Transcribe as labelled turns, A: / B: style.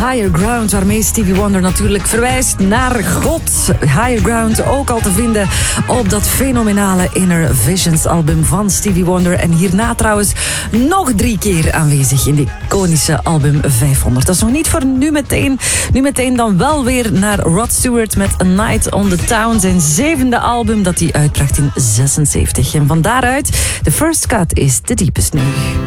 A: Higher Ground, waarmee Stevie Wonder natuurlijk verwijst naar God. Higher Ground ook al te vinden op dat fenomenale Inner Visions album van Stevie Wonder. En hierna trouwens nog 3 keer aanwezig in die iconische album 500. Dat is nog niet voor nu meteen. Nu meteen dan wel weer naar Rod Stewart met A Night on the Town. Zijn 7e album dat hij uitbracht in 76. En van daaruit, de first cut is The Deepest nu.